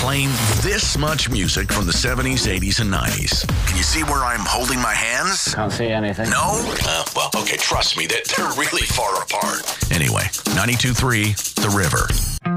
playing this much music from the 70s, 80s, and 90s. Can you see where I'm holding my hands? Can't see anything. No? Well, okay, trust me, they're really far apart. Anyway, 92.3 The River.